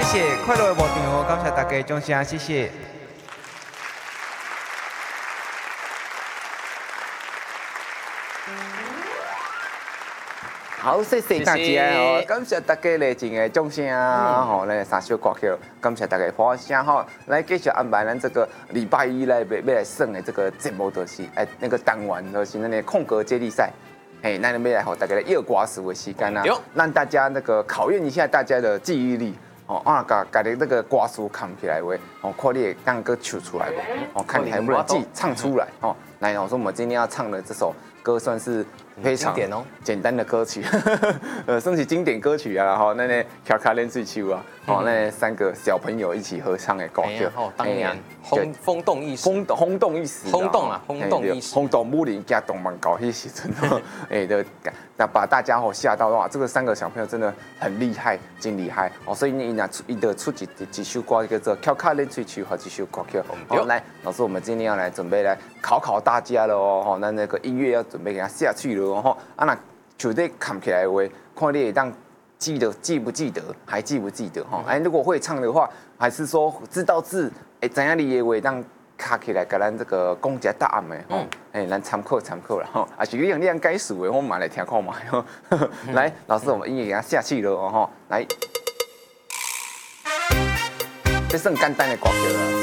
谢快乐的无场，感谢大家掌声，谢谢。 好，谢谢大家哦，感谢大家热情的掌声吼，来三首歌曲，感谢大家欢声吼，来继续安排咱这个礼拜一来要来耍的这个节目，就是那个单元就是那个空格接力赛。哎，那要来和大家夜刮熟的时间啊，让大家那个考验一下大家的记忆力。哦，把你那个歌词扛起来喂，哦，看你当歌唱出来不？哦，看你还不能唱出来哦。来，我说我们今天要唱的这首歌算是非常简单的歌曲，算是经典歌曲啊。然后那跳卡练水球啊，哦，那3个小朋友一起合唱的歌曲， 当年轰动一时， 轰动一时， 轰动一时， 轰动武林加动漫搞迄时阵，哎的，那把大家吓到哇！这个3个小朋友真的很厉害，真厉害哦。所以伊的出几首歌叫做《跳卡练水球》和几首歌曲。好，来，老师，我们今天要来准备来考大家了哦。那个音乐要准备给它下去了哦。那球队扛起来的话，看你当记不记得，还记不记得哈？如果会唱的话，还是说知道字，怎样你的话当卡起来，给咱这个讲一下答案的吼，咱参考啦吼。啊，是你样解数的，我们来听看嘛吼。来，老师，我们音乐给它下去了哦吼，来，这算简单的歌曲了。